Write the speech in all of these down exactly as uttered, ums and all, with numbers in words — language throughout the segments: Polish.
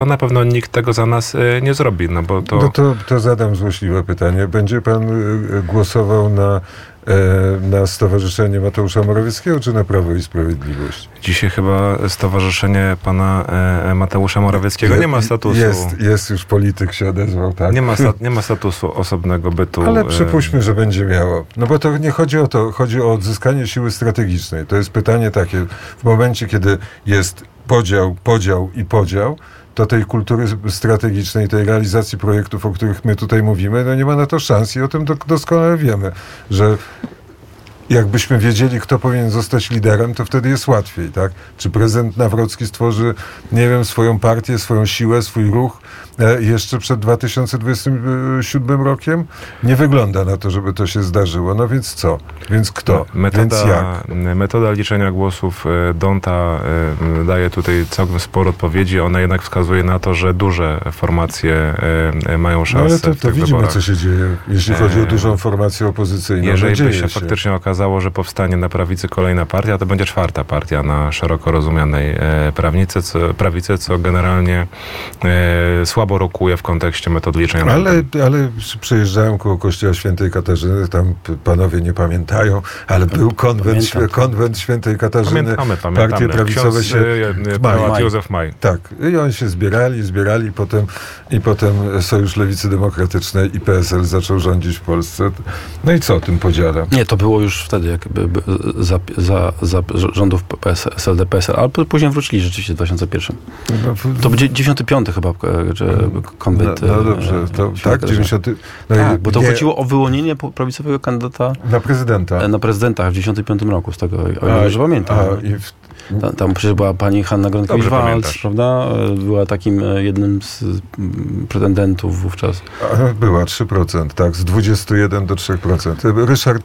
na pewno nikt tego za nas nie zrobi, no bo to... No to, to zadam złośliwe pytanie. Będzie pan głosował na, na Stowarzyszenie Mateusza Morawieckiego, czy na Prawo i Sprawiedliwość? Dzisiaj chyba Stowarzyszenie pana Mateusza Morawieckiego nie ma statusu. Jest, jest już polityk, się odezwał, tak? Nie ma, nie ma statusu osobnego bytu. Ale przypuśćmy, że będzie miało. No bo to nie chodzi o to, chodzi o odzyskanie siły strategicznej. To jest pytanie takie, w momencie, kiedy jest podział, podział i podział, to tej kultury strategicznej, tej realizacji projektów, o których my tutaj mówimy, no nie ma na to szans i o tym doskonale wiemy, że jakbyśmy wiedzieli, kto powinien zostać liderem, to wtedy jest łatwiej, tak? Czy prezydent Nawrocki stworzy, nie wiem, swoją partię, swoją siłę, swój ruch e, jeszcze przed dwa tysiące dwudziestym siódmym rokiem? Nie wygląda na to, żeby to się zdarzyło. No więc co? Więc kto? Metoda, więc jak? Metoda liczenia głosów Donta daje tutaj całkiem sporo odpowiedzi. Ona jednak wskazuje na to, że duże formacje mają szansę. No ale to, w to tych widzimy, wyborach. co się dzieje, jeśli chodzi o dużą formację opozycyjną. Jeżeli by się, się faktycznie okazało, że powstanie na prawicy kolejna partia, to będzie czwarta partia na szeroko rozumianej e, prawicy, co, prawicy, co generalnie e, słabo rokuje w kontekście metod liczenia. Ale, ale przejeżdżałem koło kościoła Świętej Katarzyny, tam panowie nie pamiętają, ale był konwent, świe, konwent Świętej Katarzyny. Pamiętamy, pamiętamy. Partie prawicowe Ksiądz, się... Maj. Józef Maj. Tak. I oni się zbierali, zbierali i potem, i potem Sojusz Lewicy Demokratycznej i P S L zaczął rządzić w Polsce. No i co o tym podziale? Nie, to było już wtedy, jakby za, za, za rządów S L D, P S L, ale później wrócili rzeczywiście w dwa tysiące pierwszym. To był dziewięćdziesiąty piąty chyba, że konwent... No, no dobrze, to, tak, dziewięćdziesiąty No tak, bo to nie, chodziło o wyłonienie prawicowego kandydata na prezydenta. Na prezydenta w dziewięćdziesiątym piątym roku, z tego, o ile dobrze pamiętam. A, i w... Tam, tam przecież była pani Hanna Gronkiewicz-Waltz, prawda? Była takim jednym z pretendentów wówczas. Była trzy procent, tak, z dwudziestu jeden do trzech procent. Ryszard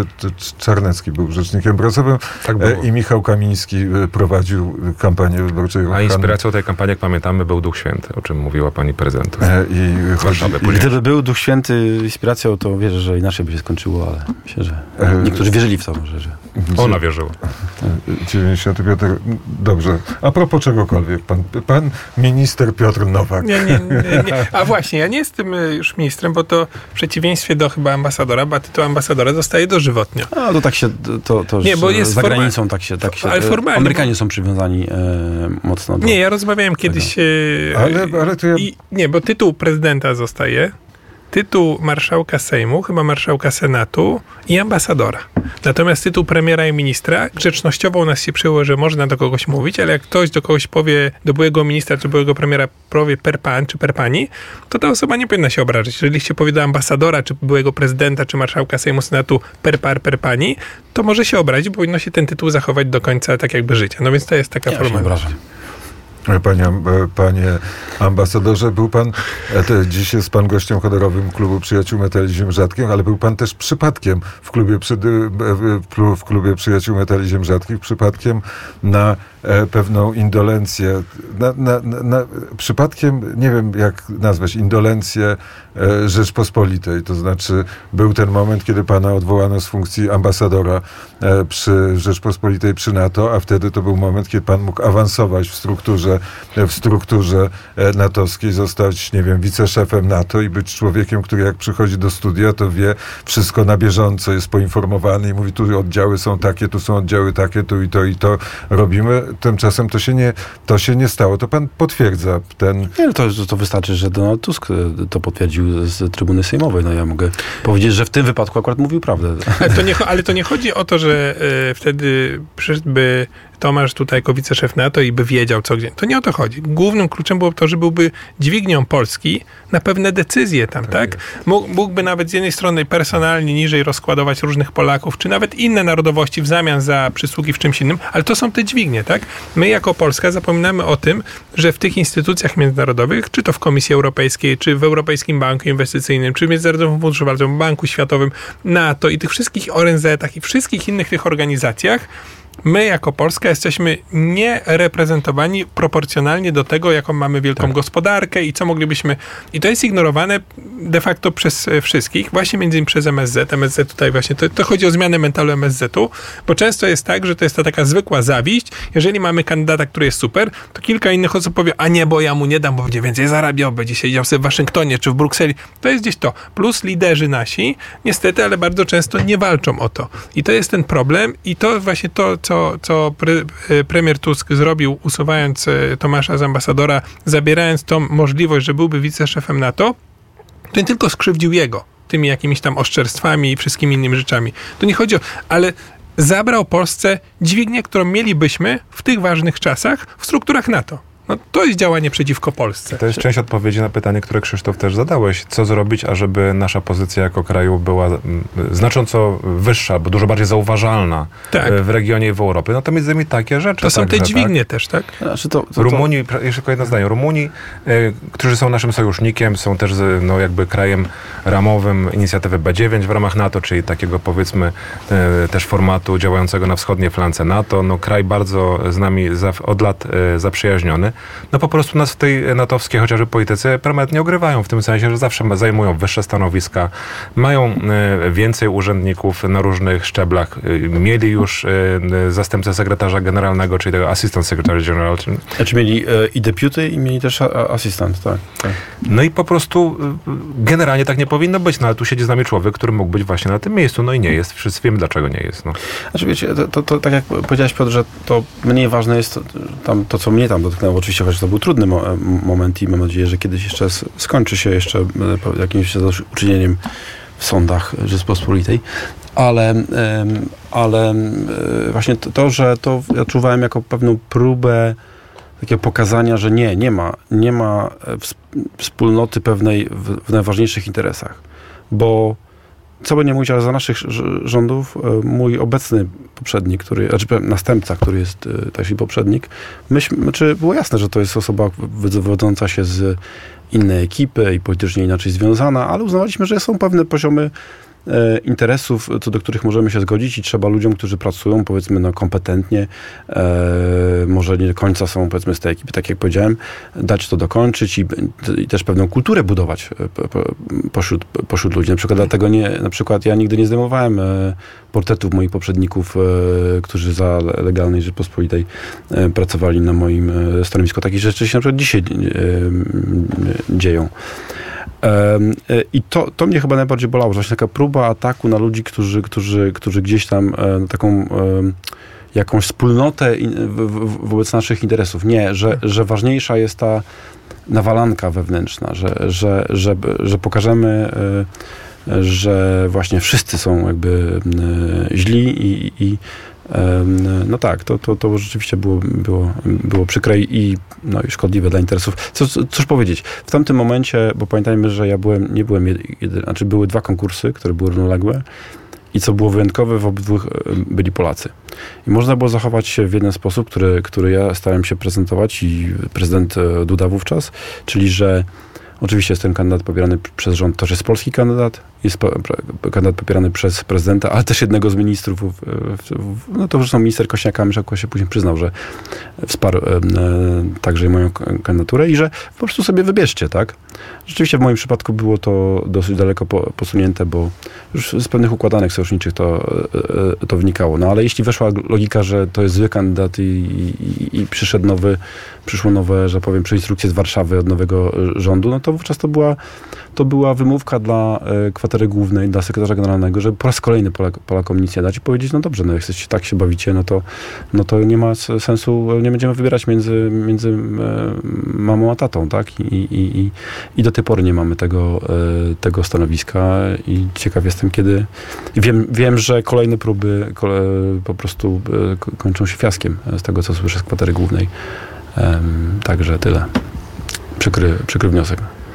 Czarnecki był rzecznikiem prasowym tak i Michał Kamiński prowadził kampanię wyborczą. A inspiracją tej kampanii, jak pamiętamy, był Duch Święty, o czym mówiła pani prezydent. I chodzi, i gdyby był Duch Święty inspiracją, to wierzę, że inaczej by się skończyło, ale myślę, że niektórzy wierzyli w to może, że... Ona wierzyła. dziewięćdziesiąty piąty Dobrze. A propos czegokolwiek, pan, pan minister Piotr Nowak. Nie, nie, nie, nie. A właśnie, ja nie jestem już ministrem, bo to w przeciwieństwie do chyba ambasadora, bo tytuł ambasadora zostaje dożywotnio. A to tak się, to, to nie, bo jest za forma- granicą tak się, tak się ale formalnie, Amerykanie bo... są przywiązani e, mocno do... Nie, ja rozmawiałem kiedyś... E, ale, ale to ja... i, nie, bo tytuł prezydenta zostaje, tytuł marszałka Sejmu, chyba marszałka Senatu i ambasadora. Natomiast tytuł premiera i ministra, grzecznościowo u nas się przyjęło, że można do kogoś mówić, ale jak ktoś do kogoś powie, do byłego ministra czy byłego premiera powie per pan czy per pani, to ta osoba nie powinna się obrażać. Jeżeli się powie do ambasadora, czy byłego prezydenta, czy marszałka Sejmu, Senatu per par, per pani, to może się obrazić, bo powinno się ten tytuł zachować do końca tak jakby życia. No więc to jest taka ja formalność. Panie, panie ambasadorze, był pan, dziś jest pan gościem honorowym Klubu Przyjaciół Metali Ziem Rzadkich, ale był pan też przypadkiem w klubie, w klubie Przyjaciół Metali Ziem Rzadkich, przypadkiem na pewną indolencję, na, na, na, na, przypadkiem, nie wiem jak nazwać, indolencję Rzeczpospolitej. To znaczy był ten moment, kiedy pana odwołano z funkcji ambasadora przy Rzeczpospolitej przy NATO, a wtedy to był moment, kiedy pan mógł awansować w strukturze, w strukturze natowskiej, zostać, nie wiem, wiceszefem NATO i być człowiekiem, który jak przychodzi do studia, to wie wszystko na bieżąco, jest poinformowany i mówi, tu oddziały są takie, tu są oddziały takie, tu i to i to robimy. Tymczasem to się nie, to się nie stało. To pan potwierdza ten... Nie, to, to wystarczy, że Donald Tusk to potwierdził z trybuny sejmowej. No ja mogę powiedzieć, że w tym wypadku akurat mówił prawdę. Ale to nie, ale to nie chodzi o to, że y, wtedy przyszedłby Tomasz tutaj jako wiceszef NATO i by wiedział co gdzie. To nie o to chodzi. Głównym kluczem było to, że byłby dźwignią Polski na pewne decyzje tam, tak? tak? Mógłby nawet z jednej strony personalnie niżej rozkładować różnych Polaków, czy nawet inne narodowości w zamian za przysługi w czymś innym, ale to są te dźwignie, tak? My jako Polska zapominamy o tym, że w tych instytucjach międzynarodowych, czy to w Komisji Europejskiej, czy w Europejskim Banku Inwestycyjnym, czy w Międzynarodowym Funduszu Walutowym, Banku Światowym, NATO i tych wszystkich O N Z-ach i wszystkich innych tych organizacjach my jako Polska jesteśmy niereprezentowani proporcjonalnie do tego, jaką mamy wielką tak. gospodarkę i co moglibyśmy... I to jest ignorowane de facto przez wszystkich, właśnie między innymi przez M S Z. M S Z tutaj właśnie, to, to chodzi o zmianę mentalu M S Z-u, bo często jest tak, że to jest ta taka zwykła zawiść. Jeżeli mamy kandydata, który jest super, to kilka innych osób powie, a nie, bo ja mu nie dam, bo będzie więcej zarabiał, będzie siedział sobie w Waszyngtonie czy w Brukseli. To jest gdzieś to. Plus liderzy nasi, niestety, ale bardzo często nie walczą o to. I to jest ten problem i to właśnie to, co, co pre, premier Tusk zrobił, usuwając Tomasza z ambasadora, zabierając tą możliwość, że byłby wiceszefem NATO, to nie tylko skrzywdził jego tymi jakimiś tam oszczerstwami i wszystkimi innymi rzeczami. To nie chodzi o... Ale zabrał Polsce dźwignię, którą mielibyśmy w tych ważnych czasach w strukturach NATO. No, to jest działanie przeciwko Polsce. To jest część odpowiedzi na pytanie, które Krzysztof też zadałeś. Co zrobić, ażeby nasza pozycja jako kraju była znacząco wyższa, bo dużo bardziej zauważalna tak. w regionie i w Europie. No to między innymi takie rzeczy. To są także, te dźwignie tak? też, tak? Znaczy to, to, Rumunii, to... jeszcze tylko jedno zdanie. Rumunii, y, którzy są naszym sojusznikiem, są też no, jakby krajem ramowym inicjatywy B dziewięć w ramach NATO, czyli takiego powiedzmy y, też formatu działającego na wschodniej flance NATO. No kraj bardzo z nami za, od lat y, zaprzyjaźniony. No po prostu nas w tej natowskiej chociażby polityce permanentnie ogrywają, w tym sensie, że zawsze zajmują wyższe stanowiska, mają y, więcej urzędników na różnych szczeblach. Y, mieli już y, zastępcę sekretarza generalnego, czyli tego assistant secretary general. Czyli... Znaczy mieli y, i deputy i mieli też asystent, tak, tak. No i po prostu y, generalnie tak nie powinno być, no ale tu siedzi z nami człowiek, który mógł być właśnie na tym miejscu, no i nie jest. Wszyscy wiemy, dlaczego nie jest. No. Znaczy wiecie, to, to, to tak jak powiedziałeś, Piotr, że to mniej ważne jest to, tam, to co mnie tam dotknęło, oczywiście, choć to był trudny mo- moment i mam nadzieję, że kiedyś jeszcze skończy się jeszcze jakimś zadośćuczynieniem w sądach Rzeczpospolitej, ale, ale właśnie to, to, że to ja czuwałem jako pewną próbę takiego pokazania, że nie, nie ma, nie ma wspólnoty pewnej w, w najważniejszych interesach, bo co by nie mówić, ale za naszych rządów mój obecny poprzednik, który, znaczy następca, który jest też i poprzednik, myśl, znaczy było jasne, że to jest osoba wywodząca się z innej ekipy i politycznie inaczej związana, ale uznawaliśmy, że są pewne poziomy e, interesów, co do których możemy się zgodzić i trzeba ludziom, którzy pracują, powiedzmy, no, kompetentnie, e, może nie do końca są, powiedzmy, z tej ekipy, tak jak powiedziałem, dać to dokończyć i, i też pewną kulturę budować po, po, pośród, pośród ludzi. Na przykład dlatego nie, na przykład ja nigdy nie zdejmowałem e, portretów moich poprzedników, e, którzy za legalnej Rzeczpospolitej e, pracowali na moim e, stanowisku. Takie rzeczy się na przykład dzisiaj e, dzieją. I to, to mnie chyba najbardziej bolało, że właśnie taka próba ataku na ludzi, którzy, którzy, którzy gdzieś tam e, taką e, jakąś wspólnotę in, w, w, wobec naszych interesów. Nie, że, że ważniejsza jest ta nawalanka wewnętrzna, że, że, że, że pokażemy, e, że właśnie wszyscy są jakby e, źli i, i no tak, to, to, to rzeczywiście było, było, było przykre i, no, i szkodliwe dla interesów. Co, co, cóż powiedzieć? W tamtym momencie, bo pamiętajmy, że ja byłem, nie byłem jeden, znaczy były dwa konkursy, które były równoległe i co było wyjątkowe, w obydwu byli Polacy. I można było zachować się w jeden sposób, który, który ja starałem się prezentować i prezydent Duda wówczas, czyli że oczywiście jest ten kandydat popierany przez rząd, to jest polski kandydat, jest kandydat popierany przez prezydenta, ale też jednego z ministrów, no to zresztą minister Kosiniak-Kamysz się później przyznał, że wsparł e, także moją kandydaturę i że po prostu sobie wybierzcie, tak? Rzeczywiście w moim przypadku było to dosyć daleko po, posunięte, bo już z pewnych układanek sojuszniczych to, e, to wynikało. No ale jeśli weszła logika, że to jest zły kandydat i, i, i przyszedł nowy, przyszło nowe, że powiem, instrukcje z Warszawy od nowego rządu, no to wówczas to była, to była wymówka dla e, kwatery głównej, dla sekretarza generalnego, żeby po raz kolejny Polak, Polakom nic nie dać i powiedzieć, no dobrze, no jak chcecie, tak się bawicie, no to, no to nie ma sensu, nie będziemy wybierać między, między e, mamą a tatą, tak? I, i, i, i do tej pory nie mamy tego, e, tego stanowiska i ciekaw jestem, kiedy... Wiem, wiem że kolejne próby kole, po prostu e, kończą się fiaskiem z tego, co słyszę z kwatery głównej. E, także tyle. Przykry, przykry wniosek.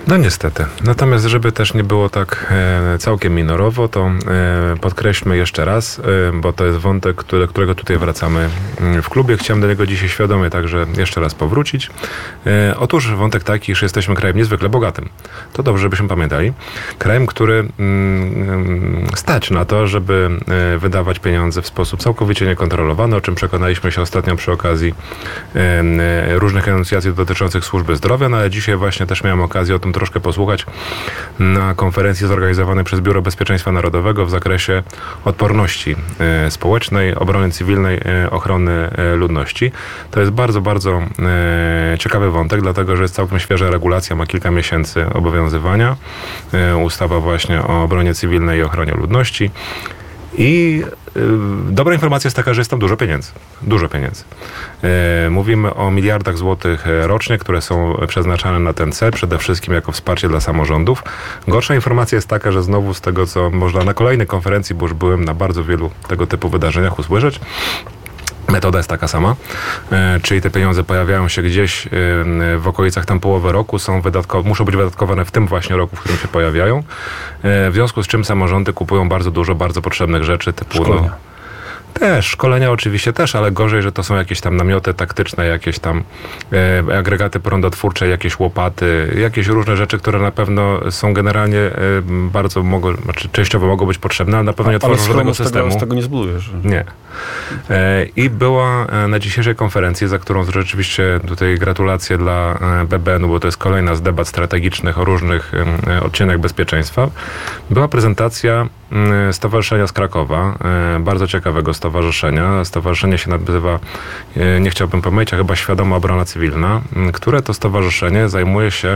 No niestety. Natomiast żeby też nie było tak e, całkiem minorowo, to e, podkreślmy jeszcze raz, e, bo to jest wątek, który, którego tutaj wracamy w klubie. Chciałem do niego dzisiaj świadomie także jeszcze raz powrócić. E, otóż wątek taki, że jesteśmy krajem niezwykle bogatym. To dobrze, żebyśmy pamiętali. Krajem, który mm, stać na to, żeby e, wydawać pieniądze w sposób całkowicie niekontrolowany, o czym przekonaliśmy się ostatnio przy okazji e, różnych enuncjacji dotyczących służby zdrowia, no ale dzisiaj właśnie też miałem okazję o tym troszkę posłuchać na konferencji zorganizowanej przez Biuro Bezpieczeństwa Narodowego w zakresie odporności e, społecznej, obrony cywilnej, e, ochrony e, ludności. To jest bardzo, bardzo e, ciekawy wątek, dlatego że jest całkiem świeża regulacja, ma kilka miesięcy obowiązywania. E, ustawa właśnie o obronie cywilnej i ochronie ludności. I y, dobra informacja jest taka, że jest tam dużo pieniędzy. Dużo pieniędzy. Y, mówimy o miliardach złotych rocznie, które są przeznaczane na ten cel, przede wszystkim jako wsparcie dla samorządów. Gorsza informacja jest taka, że znowu z tego, co można na kolejnej konferencji, bo już byłem na bardzo wielu tego typu wydarzeniach, usłyszeć, metoda jest taka sama, e, czyli te pieniądze pojawiają się gdzieś e, w okolicach tam połowy roku, są wydatkowane, muszą być wydatkowane w tym właśnie roku, w którym się pojawiają, e, w związku z czym samorządy kupują bardzo dużo, bardzo potrzebnych rzeczy typu... Szkolenia. No, też, szkolenia oczywiście też, ale gorzej, że to są jakieś tam namioty taktyczne, jakieś tam e, agregaty prądotwórcze, jakieś łopaty, jakieś różne rzeczy, które na pewno są generalnie e, bardzo mogą, znaczy częściowo mogą być potrzebne, ale na pewno nie tworzą żadnego systemu. Ale z tego nie zbudujesz. Nie. E, I była e, na dzisiejszej konferencji, za którą rzeczywiście tutaj gratulacje dla e, B B N-u, bo to jest kolejna z debat strategicznych o różnych e, odcieniach bezpieczeństwa. Była prezentacja e, Stowarzyszenia z Krakowa, e, bardzo ciekawego stowarzyszenia. Stowarzyszenie się nazywa, e, nie chciałbym pomylić, a chyba Świadoma Obrona Cywilna, m, które to stowarzyszenie zajmuje się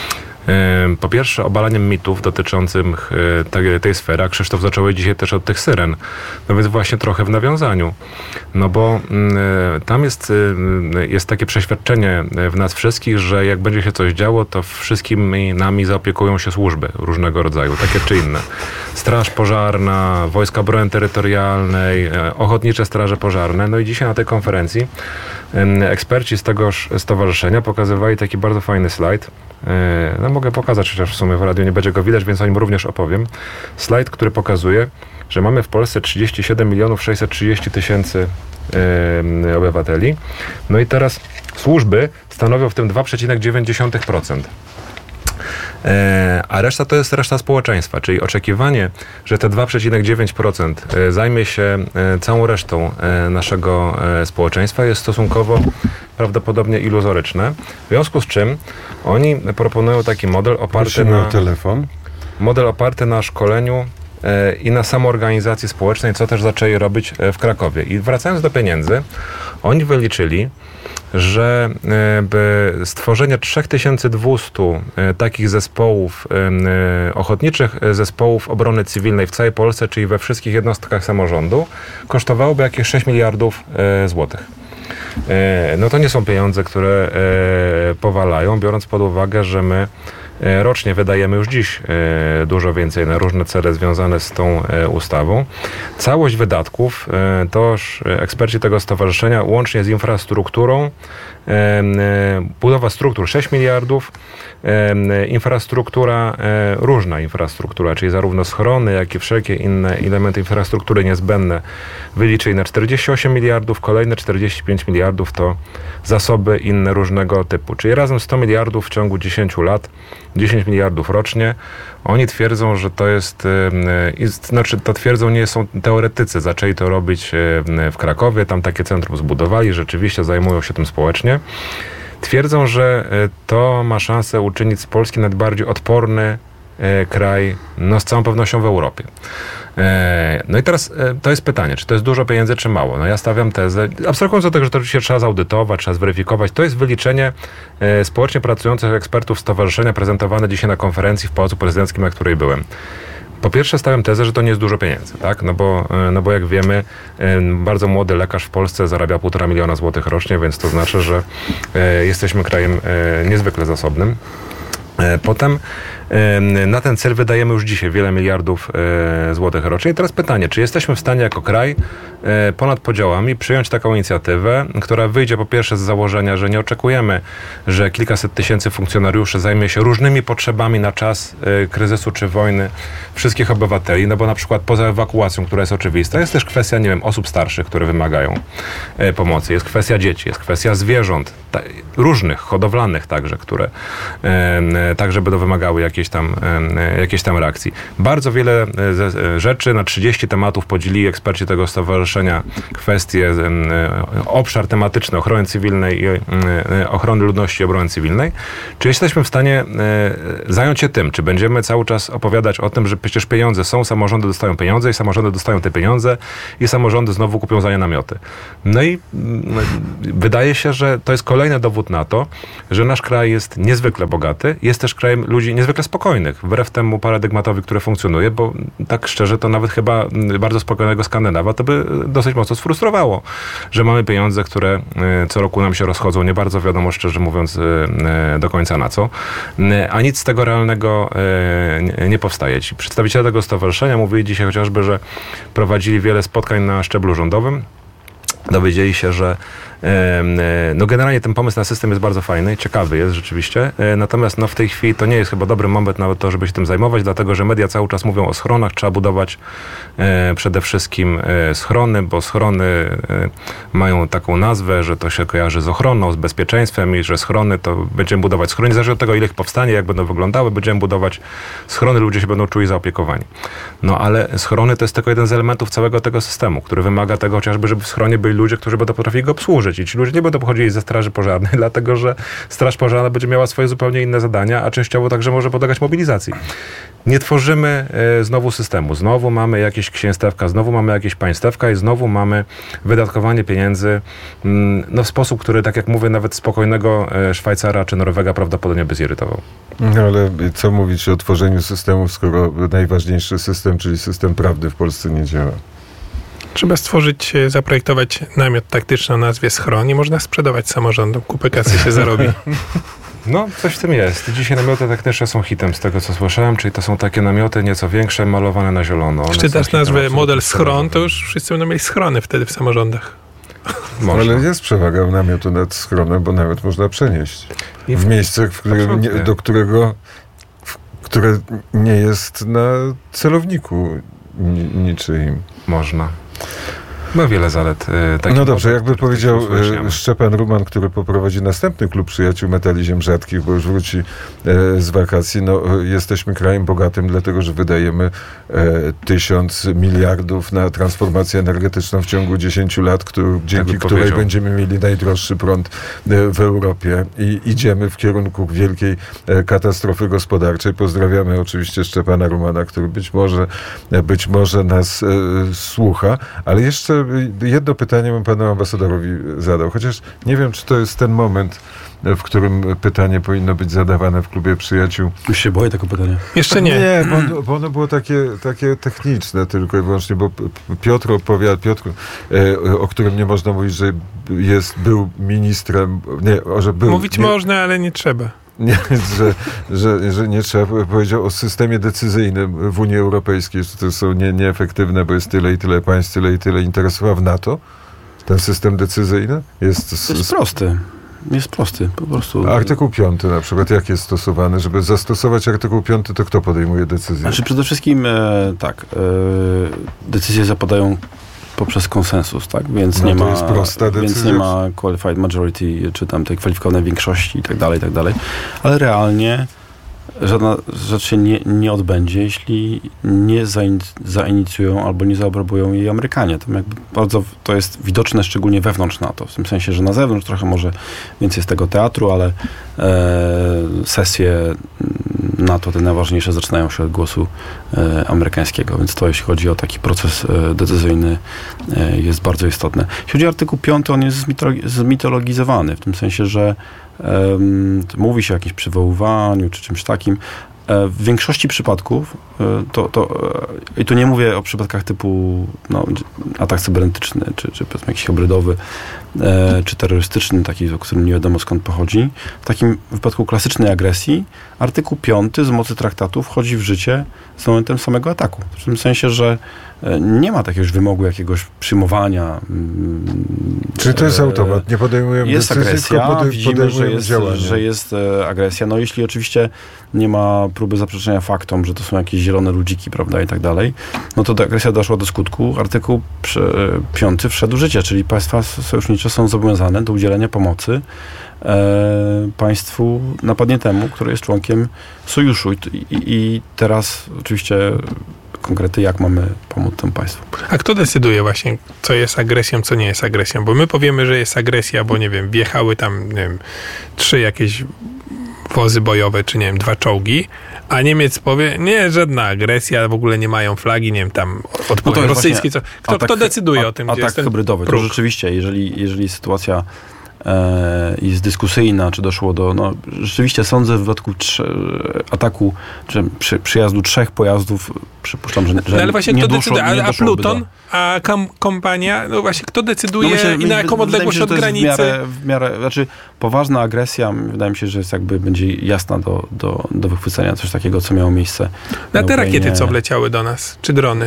po pierwsze obalaniem mitów dotyczących tej, tej sfery, a Krzysztof zaczął dzisiaj też od tych syren. No więc właśnie trochę w nawiązaniu. No bo y, tam jest, y, jest takie przeświadczenie w nas wszystkich, że jak będzie się coś działo, to wszystkimi nami zaopiekują się służby różnego rodzaju, takie czy inne. Straż Pożarna, Wojska Obrony Terytorialnej, Ochotnicze Straże Pożarne. No i dzisiaj na tej konferencji y, eksperci z tegoż stowarzyszenia pokazywali taki bardzo fajny slajd. No mogę pokazać, chociaż w sumie w radiu nie będzie go widać, więc o nim również opowiem. Slajd, który pokazuje, że mamy w Polsce trzydzieści siedem milionów sześćset trzydzieści tysięcy yy, obywateli. No i teraz służby stanowią w tym dwa przecinek dziewięć procent. A reszta to jest reszta społeczeństwa, czyli oczekiwanie, że te dwa przecinek dziewięć procent zajmie się całą resztą naszego społeczeństwa, jest stosunkowo prawdopodobnie iluzoryczne. W związku z czym oni proponują taki model oparty Prosimy na... o telefon. Model oparty na szkoleniu i na samoorganizacji społecznej, co też zaczęli robić w Krakowie. I wracając do pieniędzy, oni wyliczyli, że by stworzenie trzy tysiące dwieście takich zespołów, ochotniczych zespołów obrony cywilnej w całej Polsce, czyli we wszystkich jednostkach samorządu, kosztowałoby jakieś sześć miliardów złotych. No to nie są pieniądze, które powalają, biorąc pod uwagę, że my rocznie wydajemy już dziś dużo więcej na różne cele związane z tą ustawą. Całość wydatków, toż eksperci tego stowarzyszenia, łącznie z infrastrukturą, budowa struktur sześć miliardów, infrastruktura, różna infrastruktura, czyli zarówno schrony, jak i wszelkie inne elementy infrastruktury niezbędne, wyliczyli na czterdzieści osiem miliardów, kolejne czterdzieści pięć miliardów to zasoby inne różnego typu, czyli razem sto miliardów w ciągu dziesięciu lat, dziesięć miliardów rocznie. Oni twierdzą, że to jest, jest, znaczy to twierdzą nie są teoretycy, zaczęli to robić w Krakowie, tam takie centrum zbudowali, rzeczywiście zajmują się tym społecznie. Twierdzą, że to ma szansę uczynić z Polski najbardziej odporny kraj, no z całą pewnością w Europie. No i teraz to jest pytanie, czy to jest dużo pieniędzy, czy mało? No ja stawiam tezę, abstrahując od tego, że to oczywiście trzeba zaudytować, trzeba zweryfikować, to jest wyliczenie społecznie pracujących ekspertów stowarzyszenia prezentowane dzisiaj na konferencji w Pałacu Prezydenckim, na której byłem. Po pierwsze stawiam tezę, że to nie jest dużo pieniędzy, tak? No bo, no bo jak wiemy, bardzo młody lekarz w Polsce zarabia półtora miliona złotych rocznie, więc to znaczy, że jesteśmy krajem niezwykle zasobnym. Potem na ten cel wydajemy już dzisiaj wiele miliardów złotych rocznie. I teraz pytanie, czy jesteśmy w stanie jako kraj ponad podziałami przyjąć taką inicjatywę, która wyjdzie po pierwsze z założenia, że nie oczekujemy, że kilkaset tysięcy funkcjonariuszy zajmie się różnymi potrzebami na czas kryzysu czy wojny wszystkich obywateli, no bo na przykład poza ewakuacją, która jest oczywista, jest też kwestia, nie wiem, osób starszych, które wymagają pomocy, jest kwestia dzieci, jest kwestia zwierząt, różnych, hodowlanych także, które także będą wymagały jakiejś tam, jakiejś tam reakcji. Bardzo wiele rzeczy, na trzydzieści tematów podzielili eksperci tego stowarzyszenia kwestie, obszar tematyczny ochrony cywilnej i ochrony ludności i obrony cywilnej. Czy jesteśmy w stanie zająć się tym, czy będziemy cały czas opowiadać o tym, że przecież pieniądze są, samorządy dostają pieniądze i samorządy dostają te pieniądze i samorządy znowu kupią za nie namioty. No i wydaje się, że to jest kolejny dowód na to, że nasz kraj jest niezwykle bogaty, jest też krajem ludzi niezwykle spokojnych, wbrew temu paradygmatowi, który funkcjonuje, bo tak szczerze to nawet chyba bardzo spokojnego Skandynawa to by dosyć mocno sfrustrowało, że mamy pieniądze, które co roku nam się rozchodzą, nie bardzo wiadomo, szczerze mówiąc, do końca na co, a nic z tego realnego nie powstaje. Ci przedstawiciele tego stowarzyszenia mówili dzisiaj chociażby, że prowadzili wiele spotkań na szczeblu rządowym, dowiedzieli się, że no generalnie ten pomysł na system jest bardzo fajny, ciekawy jest rzeczywiście, natomiast no w tej chwili to nie jest chyba dobry moment nawet to, żeby się tym zajmować, dlatego że media cały czas mówią o schronach, trzeba budować e, przede wszystkim e, schrony, bo schrony e, mają taką nazwę, że to się kojarzy z ochroną, z bezpieczeństwem i że schrony to będziemy budować schrony, niezależnie od tego, ile ich powstanie, jak będą wyglądały, będziemy budować schrony, ludzie się będą czuli zaopiekowani. No ale schrony to jest tylko jeden z elementów całego tego systemu, który wymaga tego chociażby, żeby w schronie byli ludzie, którzy będą potrafili go obsłużyć. I ci ludzie nie będą pochodzili ze straży pożarnej, dlatego że straż pożarna będzie miała swoje zupełnie inne zadania, a częściowo także może podlegać mobilizacji. Nie tworzymy e, znowu systemu. Znowu mamy jakieś księstewka, znowu mamy jakieś państewka i znowu mamy wydatkowanie pieniędzy mm, no w sposób, który, tak jak mówię, nawet spokojnego e, Szwajcara czy Norwega prawdopodobnie by zirytował. No ale co mówić o tworzeniu systemów, skoro najważniejszy system, czyli system prawdy w Polsce nie działa? Trzeba stworzyć, zaprojektować namiot taktyczny o nazwie schron i można sprzedawać samorządom. Kupę kasy się zarobi. No, coś w tym jest. Dzisiaj namioty taktyczne są hitem z tego, co słyszałem, czyli to są takie namioty nieco większe, malowane na zielono. Czy dasz nazwę model schron, to już wszyscy będą mieli schrony wtedy w samorządach. Można. Ale jest przewaga namiotu nad schronem, bo namiot można przenieść I w miejscach, w którym nie, do którego w, które nie jest na celowniku niczyim. Można. Ma wiele zalet. E, no dobrze, jakby powiedział e, Szczepan Ruman, który poprowadzi następny klub przyjaciół metali ziem rzadkich, bo już wróci e, z wakacji, no e, jesteśmy krajem bogatym, dlatego że wydajemy e, tysiąc miliardów na transformację energetyczną w ciągu dziesięciu lat, który, dzięki której będziemy mieli najdroższy prąd e, w Europie i idziemy w kierunku wielkiej e, katastrofy gospodarczej. Pozdrawiamy oczywiście Szczepana Rumana, który być może, e, być może nas e, słucha, ale jeszcze jedno pytanie bym panu ambasadorowi zadał, chociaż nie wiem, czy to jest ten moment, w którym pytanie powinno być zadawane w klubie przyjaciół. Już się boję tego pytania. Jeszcze nie. Nie, bo ono, bo ono było takie, takie techniczne tylko i wyłącznie, bo Piotr opowiada, Piotr, e, o którym nie można mówić, że jest, był ministrem, nie, że był... Mówić nie, można, ale nie trzeba. Nie, że, że, że nie trzeba, powiedział o systemie decyzyjnym w Unii Europejskiej, że to są nie, nieefektywne, bo jest tyle i tyle państw, tyle i tyle interesów. W NATO ten system decyzyjny jest... To jest prosty. Jest prosty, po prostu. Artykuł piąty na przykład, jak jest stosowany? Żeby zastosować artykuł piąty, to kto podejmuje decyzję? Znaczy przede wszystkim e, tak, e, decyzje zapadają poprzez konsensus, tak? Więc no nie to ma, jest prosta decyzja. Więc nie ma qualified majority, czy tam tej kwalifikowanej większości i tak dalej, i tak dalej. Ale realnie żadna rzecz się nie, nie odbędzie, jeśli nie zainicjują albo nie zaaprobują jej Amerykanie. To, jakby bardzo, to jest widoczne szczególnie wewnątrz NATO. W tym sensie, że na zewnątrz trochę może więcej jest tego teatru, ale e, sesje NATO, te najważniejsze, zaczynają się od głosu e, amerykańskiego. Więc to, jeśli chodzi o taki proces e, decyzyjny, e, jest bardzo istotne. Jeśli chodzi o artykuł piąty, on jest zmitologizowany. W tym sensie, że Um, mówi się o jakimś przywoływaniu czy czymś takim, W większości przypadków, to, to, i tu nie mówię o przypadkach typu no, atak cybernetyczny, czy, czy powiedzmy jakiś hybrydowy, e, czy terrorystyczny, taki, o którym nie wiadomo skąd pochodzi. W takim wypadku klasycznej agresji artykuł piąty z mocy traktatu wchodzi w życie z momentem samego ataku. W tym sensie, że nie ma takiego wymogu jakiegoś przyjmowania. Czyli to jest automat, nie podejmujemy jest decyzji, agresja, podej- widzimy, że jest, działania. że jest e, agresja. No jeśli oczywiście nie ma próby zaprzeczenia faktom, że to są jakieś zielone ludziki, prawda, i tak dalej, no to ta agresja doszła do skutku. Artykuł piąty wszedł w życie, czyli państwa sojusznicze są zobowiązane do udzielenia pomocy e, państwu napadniętemu, które jest członkiem sojuszu. I, i, i teraz oczywiście konkrety, jak mamy pomóc temu państwu. A kto decyduje właśnie, co jest agresją, co nie jest agresją? Bo my powiemy, że jest agresja, bo nie wiem, wjechały tam, nie wiem, trzy jakieś wozy bojowe, czy nie wiem, dwa czołgi, a Niemiec powie, nie, żadna agresja, w ogóle nie mają flagi, nie wiem, tam odpowiedź no rosyjskiej. Co, kto, atak, kto decyduje a, o tym, atak gdzie jest ten hybrydowy. próg? To rzeczywiście, jeżeli, jeżeli sytuacja e, jest dyskusyjna, czy doszło do, no rzeczywiście sądzę w wypadku trze, ataku, czy przy, przyjazdu trzech pojazdów, przypuszczam, że, że no ale właśnie nie kto doszło, decyduje, nie a, a Pluton, do... a kom, kompania, no właśnie kto decyduje no myślę, i na jaką odległość się, od że to granicy? Jest w miarę, w miarę, znaczy poważna agresja, wydaje mi się, że jest jakby będzie jasna do, do, do wychwycenia, coś takiego, co miało miejsce. Na, na te Ukrainie. rakiety, co wleciały do nas, czy drony?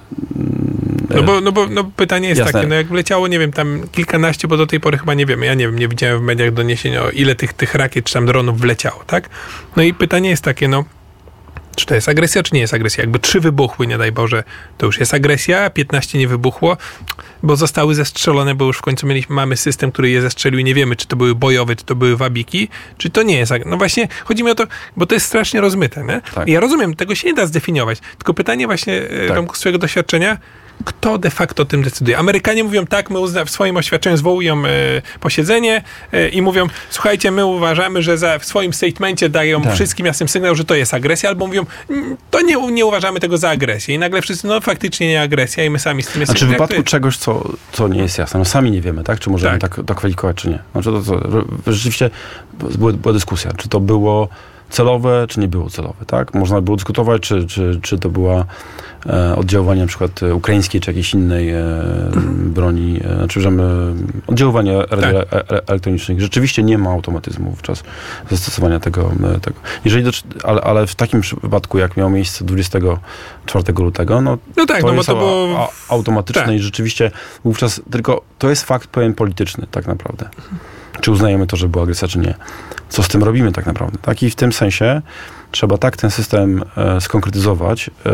No bo, no bo no pytanie jest Jasne. takie, no jak wleciało, nie wiem, tam kilkanaście, bo do tej pory chyba nie wiemy, ja nie wiem, nie widziałem w mediach doniesień o ile tych, tych rakiet, czy tam dronów wleciało, tak? No i pytanie jest takie, no czy to jest agresja, czy nie jest agresja? Jakby trzy wybuchły, nie daj Boże, to już jest agresja, a piętnaście nie wybuchło, bo zostały zestrzelone, bo już w końcu mieliśmy, mamy system, który je zestrzelił i nie wiemy, czy to były bojowe, czy to były wabiki, czy to nie jest agresja. No właśnie, chodzi mi o to, bo to jest strasznie rozmyte, nie? Tak. I ja rozumiem, tego się nie da zdefiniować, tylko pytanie właśnie tak. w ramach swojego doświadczenia, kto de facto o tym decyduje? Amerykanie mówią tak, my uzna, w swoim oświadczeniu zwołują e, posiedzenie e, i mówią, słuchajcie, my uważamy, że za, w swoim statemencie dają tak. wszystkim jasnym sygnał, że to jest agresja, albo mówią, to nie, nie uważamy tego za agresję. I nagle wszyscy, no faktycznie nie agresja i my sami z tym jesteśmy. Znaczy w wypadku czegoś, co, co nie jest jasne, no sami nie wiemy, tak? Czy możemy tak, tak to kwalifikować, czy nie. Znaczy to, to, rzeczywiście była, była dyskusja, czy to było celowe, czy nie było celowe, tak? Można było dyskutować, czy, czy, czy to była e, oddziaływanie na przykład ukraińskiej, czy jakiejś innej e, broni, e, znaczy, że my, oddziaływania tak. elektronicznych. Rzeczywiście nie ma automatyzmu wówczas zastosowania tego. tego. Jeżeli do, ale, ale w takim wypadku, jak miało miejsce dwudziestego czwartego lutego, no, no tak, to no jest bo to było... a, automatyczne tak. I rzeczywiście wówczas, tylko to jest fakt pewien polityczny, tak naprawdę. Czy uznajemy to, że była agresja, czy nie. Co z tym robimy tak naprawdę? Tak? I w tym sensie trzeba tak ten system e, skonkretyzować e,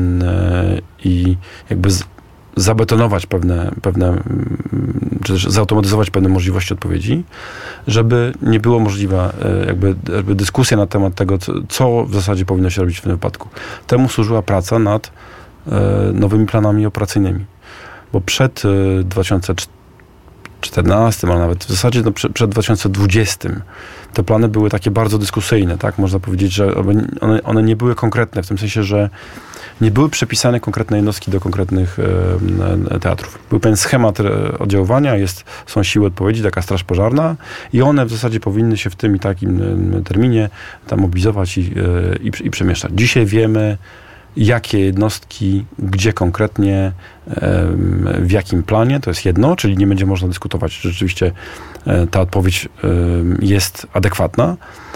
e, i jakby z, zabetonować pewne, pewne czy też zautomatyzować pewne możliwości odpowiedzi, żeby nie było możliwa e, jakby, jakby dyskusja na temat tego, co, co w zasadzie powinno się robić w tym wypadku. Temu służyła praca nad e, nowymi planami operacyjnymi. Bo przed e, dwa tysiące czternastym, a nawet w zasadzie no, przed, przed dwa tysiące dwudziestym te plany były takie bardzo dyskusyjne, tak? Można powiedzieć, że one, one nie były konkretne, w tym sensie, że nie były przepisane konkretne jednostki do konkretnych e, teatrów. Był pewien schemat oddziaływania, jest, są siły odpowiedzi, taka straż pożarna i one w zasadzie powinny się w tym i takim terminie tam mobilizować i, e, i, i przemieszczać. Dzisiaj wiemy, jakie jednostki, gdzie konkretnie, w jakim planie, to jest jedno, czyli nie będzie można dyskutować, czy rzeczywiście ta odpowiedź jest adekwatna.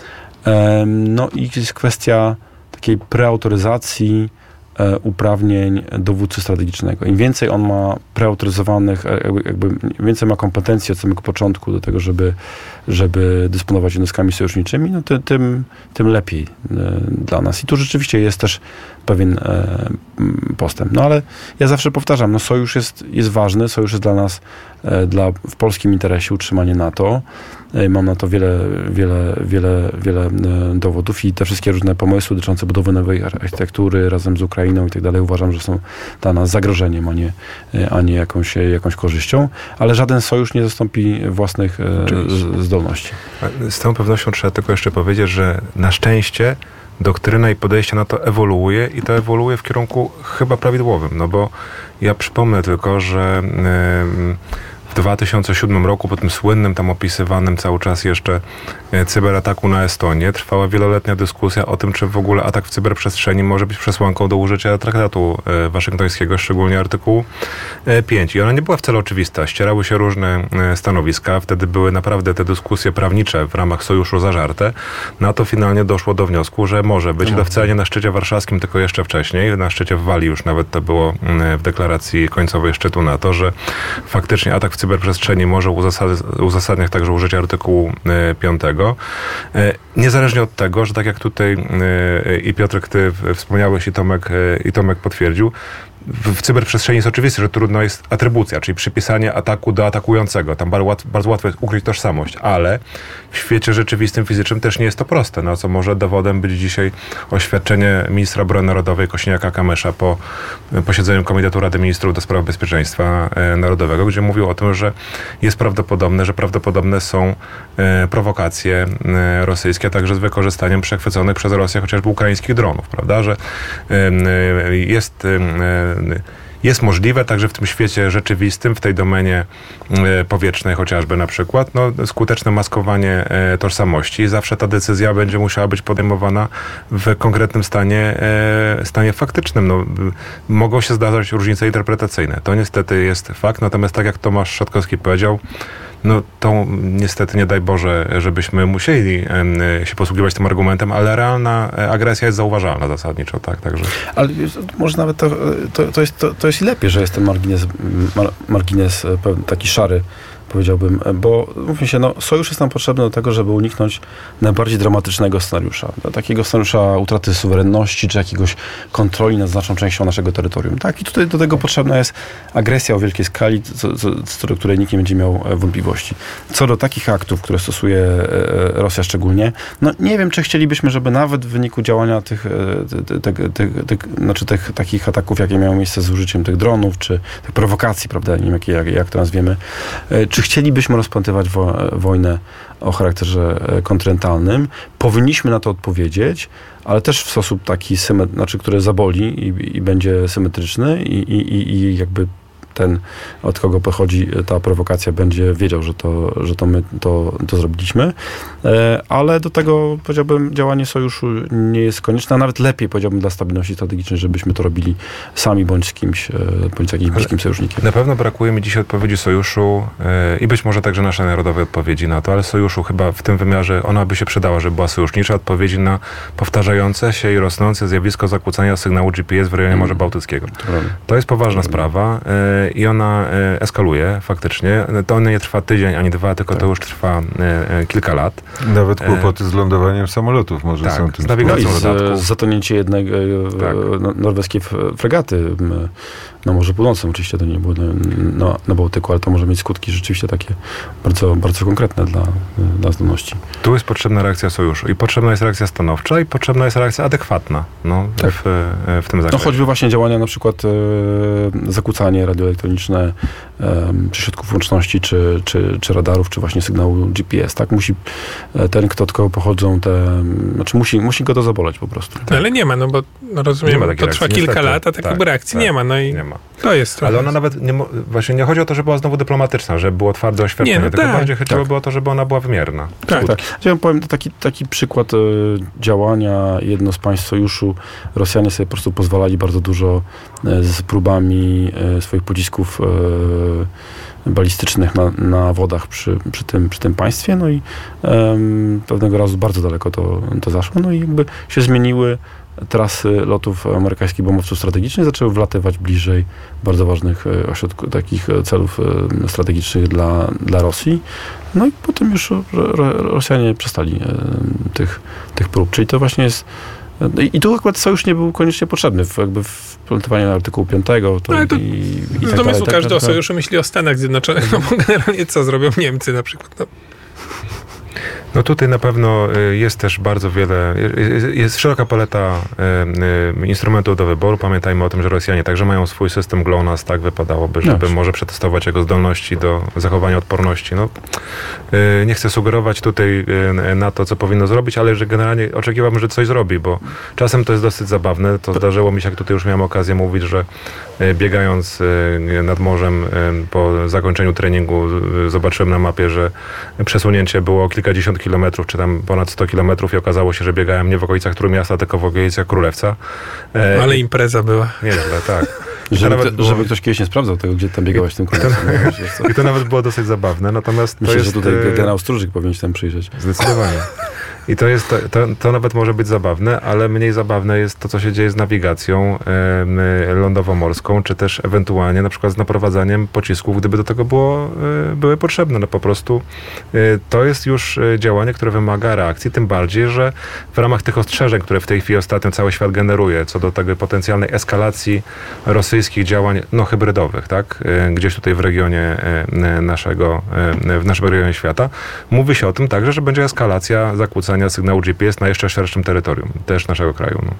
No i jest kwestia takiej preautoryzacji uprawnień dowódcy strategicznego. Im więcej on ma preautoryzowanych, jakby im więcej ma kompetencji od samego początku do tego, żeby, żeby dysponować jednostkami sojuszniczymi, no to, tym, tym lepiej dla nas. I tu rzeczywiście jest też pewien postęp. No ale ja zawsze powtarzam, no sojusz jest, jest ważny, sojusz jest dla nas, dla, w polskim interesie utrzymanie NATO. Mam na to wiele, wiele, wiele, wiele dowodów i te wszystkie różne pomysły dotyczące budowy nowej architektury razem z Ukrainą i tak dalej uważam, że są dla nas zagrożeniem, a nie, a nie jakąś, jakąś korzyścią. Ale żaden sojusz nie zastąpi własnych Oczywiście. zdolności. Z tą pewnością trzeba tylko jeszcze powiedzieć, że na szczęście doktryna i podejście na to ewoluuje i to ewoluuje w kierunku chyba prawidłowym, no bo ja przypomnę tylko, że w dwa tysiące siódmym roku, po tym słynnym, tam opisywanym cały czas jeszcze cyberataku na Estonię, trwała wieloletnia dyskusja o tym, czy w ogóle atak w cyberprzestrzeni może być przesłanką do użycia traktatu waszyngtońskiego, szczególnie artykułu pięć. I ona nie była wcale oczywista. Ścierały się różne stanowiska. Wtedy były naprawdę te dyskusje prawnicze w ramach sojuszu zażarte. Na to finalnie doszło do wniosku, że może być. To wcale nie na szczycie warszawskim, tylko jeszcze wcześniej. Na szczycie w Walii już nawet to było w deklaracji końcowej szczytu NATO, że faktycznie atak w cyberprzestrzeni może uzasad- uzasadniać także użycie artykułu piątego. Niezależnie od tego, że tak jak tutaj i Piotrek, ty wspomniałeś i Tomek, i Tomek potwierdził, w cyberprzestrzeni jest oczywiste, że trudno jest atrybucja, czyli przypisanie ataku do atakującego. Tam bardzo łatwo, bardzo łatwo jest ukryć tożsamość, ale w świecie rzeczywistym, fizycznym też nie jest to proste, no co może dowodem być dzisiaj oświadczenie ministra obrony narodowej Kosiniaka-Kamysza po posiedzeniu Komitetu Rady Ministrów do spraw bezpieczeństwa narodowego, gdzie mówił o tym, że jest prawdopodobne, że prawdopodobne są prowokacje rosyjskie, także z wykorzystaniem przechwyconych przez Rosję chociażby ukraińskich dronów, prawda, że jest Jest możliwe także w tym świecie rzeczywistym, w tej domenie powietrznej chociażby na przykład, no, skuteczne maskowanie tożsamości i zawsze ta decyzja będzie musiała być podejmowana w konkretnym stanie, stanie faktycznym. No, mogą się zdarzać różnice interpretacyjne. To niestety jest fakt, natomiast tak jak Tomasz Szatkowski powiedział, no to niestety nie daj Boże, żebyśmy musieli się posługiwać tym argumentem, ale realna agresja jest zauważalna zasadniczo, tak, także. Ale może nawet to, to, to, jest, to, to jest lepiej, że jest ten margines, mar, margines taki szary, powiedziałbym, bo mówi się, no, sojusz jest nam potrzebny do tego, żeby uniknąć najbardziej dramatycznego scenariusza. Do takiego scenariusza utraty suwerenności, czy jakiegoś kontroli nad znaczną częścią naszego terytorium. Tak? I tutaj do tego potrzebna jest agresja o wielkiej skali, co, co, co do której nikt nie będzie miał wątpliwości. Co do takich aktów, które stosuje Rosja szczególnie, no nie wiem, czy chcielibyśmy, żeby nawet w wyniku działania tych, tych, tych, tych, tych, znaczy tych takich ataków, jakie miały miejsce z użyciem tych dronów, czy tych prowokacji, prawda, nie wiem, jak, jak, jak to nazwiemy, czy chcielibyśmy rozpętywać wo- wojnę o charakterze kontynentalnym, powinniśmy na to odpowiedzieć, ale też w sposób taki, symet- znaczy, który zaboli i, i będzie symetryczny i, i, i jakby ten, od kogo pochodzi ta prowokacja, będzie wiedział, że to, że to my to, to zrobiliśmy. Ale do tego, powiedziałbym, działanie sojuszu nie jest konieczne, a nawet lepiej, powiedziałbym, dla stabilności strategicznej, żebyśmy to robili sami, bądź z kimś, bądź z jakimś bliskim sojusznikiem. Na pewno brakuje mi dzisiaj odpowiedzi sojuszu yy, i być może także naszej narodowej odpowiedzi na to, ale sojuszu chyba w tym wymiarze, ona by się przydała, żeby była sojusznicza, odpowiedzi na powtarzające się i rosnące zjawisko zakłócania sygnału G P S w rejonie hmm. Morza Bałtyckiego. To, to jest poważna hmm. sprawa. Yy, I ona e, eskaluje faktycznie. To nie trwa tydzień ani dwa, tylko tak. to już trwa e, kilka lat. Nawet kłopoty e, z lądowaniem samolotów może tak, są tym. Z nawigacją no z, z zatonięcie jednej tak. norweskiej fregaty na Morzu Północnym. Oczywiście to nie było na, na, na Bałtyku, ale to może mieć skutki rzeczywiście takie bardzo, bardzo konkretne dla, dla zdolności. Tu jest potrzebna reakcja sojuszu i potrzebna jest reakcja stanowcza i potrzebna jest reakcja adekwatna no, tak. w, w tym zakresie. No choćby właśnie działania na przykład e, zakłócanie radioelektroniczne e, czy środków łączności, czy, czy, czy radarów, czy właśnie sygnału G P S. Tak? Musi ten, kto od kogo pochodzą, te, znaczy musi, musi go to zaboleć po prostu. No, ale nie ma, no bo no rozumiem, to reakcji, trwa kilka niestety. lat, a takiej tak, reakcji tak, nie ma. No i nie ma. To jest Ale ona nawet, nie, właśnie nie chodzi o to, żeby była znowu dyplomatyczna, żeby było twarde oświadczenie, nie, no tylko tak, bardziej chodziło tak. było o to, żeby ona była wymierna. Tak, tak. Ja powiem taki, taki przykład y, działania jedno z państw sojuszu. Rosjanie sobie po prostu pozwalali bardzo dużo y, z próbami y, swoich pocisków y, balistycznych na, na wodach przy, przy, tym, przy tym państwie, no i um, pewnego razu bardzo daleko to, to zaszło, no i jakby się zmieniły trasy lotów amerykańskich bombowców strategicznych, zaczęły wlatywać bliżej bardzo ważnych ośrodków, takich celów strategicznych dla, dla Rosji. No i potem już Rosjanie przestali tych, tych prób. Czyli to właśnie jest I tu akurat sojusz nie był koniecznie potrzebny, w, jakby w plantowaniu artykułu piątego. To no, to i, i z tak domysłu dalej, każdego tak, sojuszu myśli o Stanach Zjednoczonych, no bo generalnie co zrobią Niemcy na przykład. No. No tutaj na pewno jest też bardzo wiele, jest szeroka paleta instrumentów do wyboru. Pamiętajmy o tym, że Rosjanie także mają swój system GLONASS, tak wypadałoby, żeby no. może przetestować jego zdolności do zachowania odporności. No, nie chcę sugerować tutaj na to, co powinno zrobić, ale że generalnie oczekiwałbym, że coś zrobi, bo czasem to jest dosyć zabawne. To zdarzyło mi się, jak tutaj już miałem okazję mówić, że biegając nad morzem po zakończeniu treningu zobaczyłem na mapie, że przesunięcie było kilkadziesiąt kilometrów, czy tam ponad sto kilometrów i okazało się, że biegałem nie w okolicach Trójmiasta, tylko w okolicach Królewca. Ale impreza była. Nieźle, tak. Żeby, to, było... żeby ktoś kiedyś nie sprawdzał tego, gdzie tam biegałeś w tym Królewcu. I to nawet było dosyć zabawne, natomiast Myślę, to jest... że tutaj generał Stróżyk powinien się tam przyjrzeć. Zdecydowanie. I to jest, to, to, to nawet może być zabawne, ale mniej zabawne jest to, co się dzieje z nawigacją e, lądowo-morską, czy też ewentualnie na przykład z naprowadzaniem pocisków, gdyby do tego było, e, były potrzebne. No po prostu e, to jest już działanie, które wymaga reakcji, tym bardziej, że w ramach tych ostrzeżeń, które w tej chwili ostatnio cały świat generuje, co do tego potencjalnej eskalacji rosyjskich działań no, hybrydowych, tak? E, gdzieś tutaj w regionie e, naszego, e, w naszym regionie świata, mówi się o tym także, że będzie eskalacja zakłócenia sygnału G P S na jeszcze szerszym terytorium, też naszego kraju. No.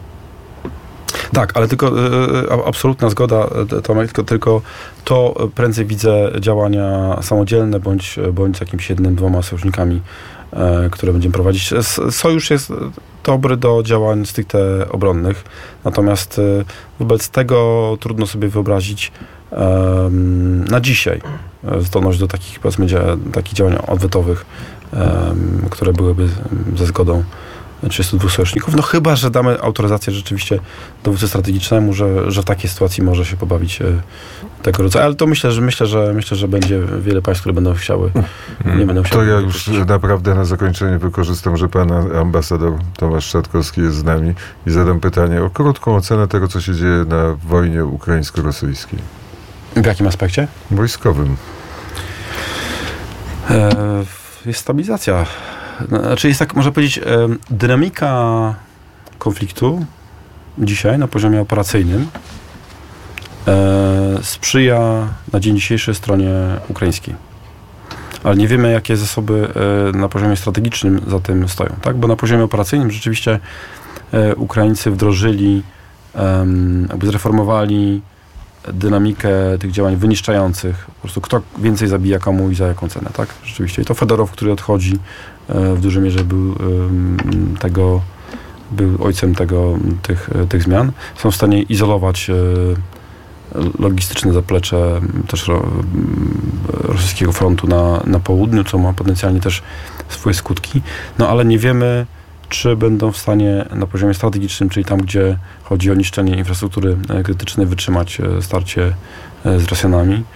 Tak, ale tylko e, absolutna zgoda, Tomek, tylko, tylko to prędzej widzę działania samodzielne, bądź, bądź z jakimiś jednym, dwoma sojusznikami, e, które będziemy prowadzić. Sojusz jest dobry do działań stricte obronnych, natomiast e, wobec tego trudno sobie wyobrazić e, na dzisiaj zdolność do takich, powiedzmy, dzia- takich działań odwetowych, które byłyby ze zgodą trzydziestu dwóch sojuszników. No chyba, że damy autoryzację rzeczywiście dowódcy strategicznemu, że, że w takiej sytuacji może się pobawić tego rodzaju. Ale to myślę, że myślę, że myślę, że będzie wiele państw, które będą chciały, nie będą chciały. To ja już naprawdę na zakończenie wykorzystam, że pan ambasador Tomasz Trzatkowski jest z nami i zadam pytanie o krótką ocenę tego, co się dzieje na wojnie ukraińsko-rosyjskiej. W jakim aspekcie? Wojskowym. E, jest stabilizacja. Znaczy jest tak, można powiedzieć, dynamika konfliktu dzisiaj na poziomie operacyjnym sprzyja na dzień dzisiejszy stronie ukraińskiej. Ale nie wiemy, jakie zasoby na poziomie strategicznym za tym stoją, tak? Bo na poziomie operacyjnym rzeczywiście Ukraińcy wdrożyli, jakby zreformowali dynamikę tych działań wyniszczających. Po prostu kto więcej zabija komu i za jaką cenę, tak? Rzeczywiście. I to Fedorow, który odchodzi, w dużej mierze był tego, był ojcem tego, tych, tych zmian. Są w stanie izolować logistyczne zaplecze też rosyjskiego frontu na, na południu, co ma potencjalnie też swoje skutki. No ale nie wiemy, czy będą w stanie na poziomie strategicznym, czyli tam, gdzie chodzi o niszczenie infrastruktury krytycznej, wytrzymać starcie z Rosjanami.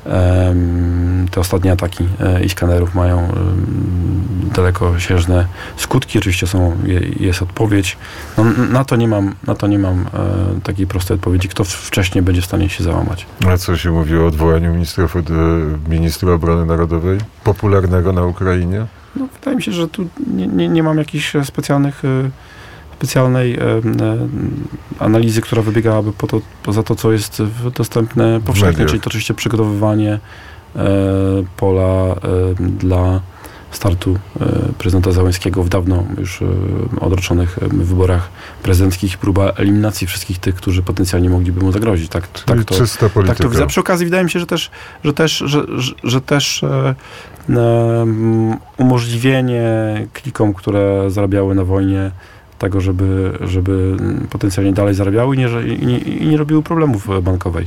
Te ostatnie ataki Iskanerów mają dalekosiężne skutki. Oczywiście są, jest odpowiedź. No, na to nie mam, na to nie mam takiej prostej odpowiedzi, kto wcześniej będzie w stanie się załamać. A co się mówi o odwołaniu ministra, ministra obrony narodowej, popularnego na Ukrainie? No, wydaje mi się, że tu nie, nie, nie mam jakichś specjalnych, specjalnej e, e, analizy, która wybiegałaby po to, poza to, co jest dostępne powszechnie, czyli to oczywiście przygotowywanie e, pola e, dla startu e, prezydenta Zełenskiego w dawno już e, odroczonych e, wyborach prezydenckich i próba eliminacji wszystkich tych, którzy potencjalnie mogliby mu zagrozić. Tak, tak to, czysta polityka. Tak to widzę. Przy okazji wydaje mi się, że też, że też, że, że, że też e, e, umożliwienie klikom, które zarabiały na wojnie, tego, żeby, żeby potencjalnie dalej zarabiały i nie, i nie, i nie robiły problemów bankowej.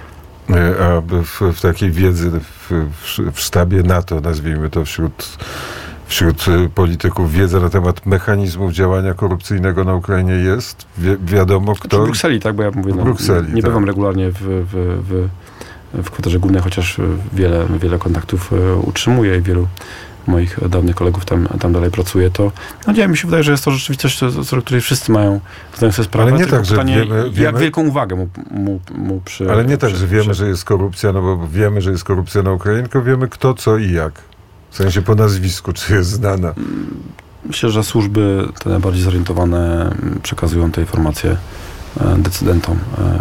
A w, w takiej wiedzy w, w, w sztabie NATO, nazwijmy to, wśród, wśród polityków, wiedza na temat mechanizmów działania korupcyjnego na Ukrainie jest? Wi- wiadomo kto? Znaczy w Brukseli, tak, bo ja mówię, no, Brukseli, nie tak. bywam regularnie w, w, w, w kwaterze głównej, chociaż wiele, wiele kontaktów utrzymuję i wielu moich dawnych kolegów tam, tam dalej pracuje, to no nie, mi się wydaje, że jest to rzeczywistość, co, której wszyscy mają zdają sobie sprawę. Ale nie tak, że pytanie, wiemy, wiemy... jak wielką uwagę mu, mu, mu przy... Ale nie tak, przy, że wiemy, przy... że jest korupcja, no bo wiemy, że jest korupcja na Ukrainie, tylko wiemy kto, co i jak. W sensie po nazwisku, czy jest znana. Myślę, że służby te najbardziej zorientowane przekazują te informacje decydentom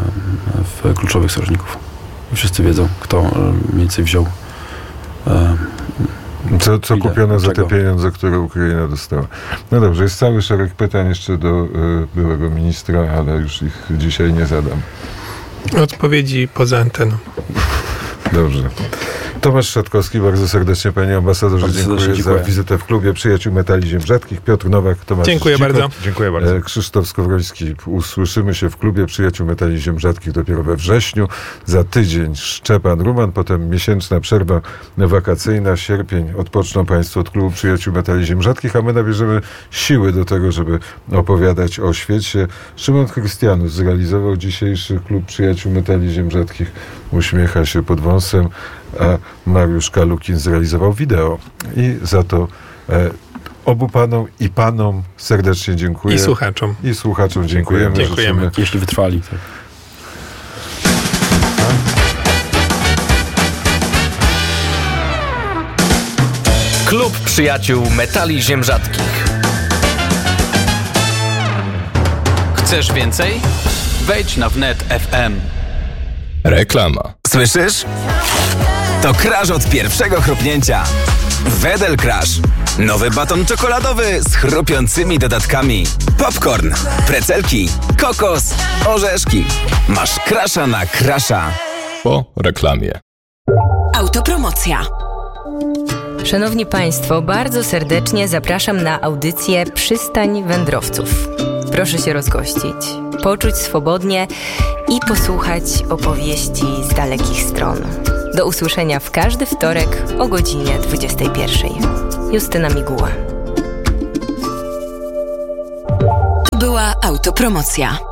w kluczowych sojuszników. I wszyscy wiedzą, kto mniej więcej wziął Co, co Ile? kupiono za te Czego? pieniądze, które Ukraina dostała? No dobrze, jest cały szereg pytań jeszcze do y, byłego ministra, ale już ich dzisiaj nie zadam. Odpowiedzi poza anteną. Dobrze. Tomasz Szatkowski, bardzo serdecznie panie ambasadorze Bardzo dziękuję, serdecznie dziękuję za wizytę w klubie Przyjaciół Metali Ziem Rzadkich. Piotr Nowak, Tomasz Dziękuję Dzikot, bardzo. Dziękuję bardzo. e, Krzysztof Skowroński. Usłyszymy się w klubie Przyjaciół Metali Ziem Rzadkich dopiero we wrześniu. Za tydzień Szczepan Ruman, potem miesięczna przerwa wakacyjna, sierpień. Odpoczną państwo od klubu Przyjaciół Metali Ziem Rzadkich, a my nabierzemy siły do tego, żeby opowiadać o świecie. Szymon Chrystianus zrealizował dzisiejszy klub Przyjaciół Metali Ziem Rzadkich. Uśmiecha się pod wąsem, a Mariusz Kalukin zrealizował wideo. I za to e, obu panom i panom serdecznie dziękuję. I słuchaczom. I słuchaczom dziękujemy. Dziękujemy. Życzymy Jeśli wytrwali. Tak. Klub Przyjaciół Metali Ziem Rzadkich. Chcesz więcej? Wejdź na wnet kropka ef em. Reklama. Słyszysz? To Crash od pierwszego chrupnięcia. Wedel Crash. Nowy baton czekoladowy z chrupiącymi dodatkami. Popcorn, precelki, kokos, orzeszki. Masz Crasha na Crasha. Po reklamie. Autopromocja. Szanowni Państwo, bardzo serdecznie zapraszam na audycję Przystań Wędrowców. Proszę się rozgościć, poczuć swobodnie i posłuchać opowieści z dalekich stron. Do usłyszenia w każdy wtorek o godzinie dwudziestej pierwszej. Justyna Miguła. To była autopromocja.